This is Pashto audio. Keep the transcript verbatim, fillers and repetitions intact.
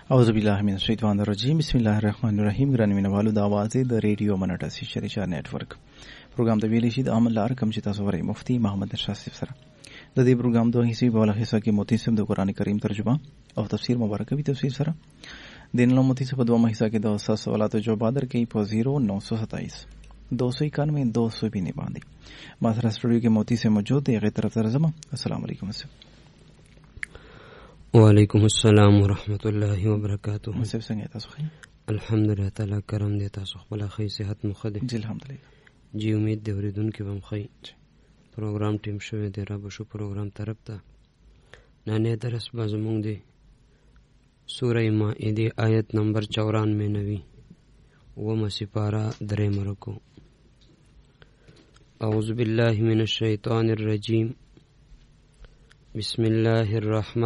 اعوذ بالله من الشیطان الرجیم بسم الله الرحمن الرحیم. ګرانو مینوالو د اوازې د ریډیو منټه سي شریشا نتورک پروګرام ته ویلې شي د عمل لار کم چې تاسو ورې مفتی محمد نشاه سره د دې پروګرام دوه حصے په ولا حصہ کې موتی سم د قران کریم ترجمه او تفسیر مبارکه وی تفسیر سره د نن موتی په دوه حصہ کې د اساس سوالات جواب در کې په صفر نو سو ستائیس دو سو اکانوے دو سو بھی نہیں باندھی ما سره سټوډیو کې موتی سے موجود دی غیر طرف ترجمه. السلام علیکم. وعلیکم السلام ورحمۃ اللہ وبرکاتہ. مسیب څنګه تاسو خیر؟ الحمدلله تعالی کرم دی تاسو خپل خیر صحت مخده. جی الحمدلله. جی امید دی اوریدونکو بم خیر. پروګرام ټیم شوی دی را بشو پروګرام طرف ته. نن درس به زمونږ دی سورہ مائده آیت نمبر چورانوے نوی وما سپارہ درې مرکو. اعوذ باللہ من الشیطان الرجیم بسم اللہ الرحمن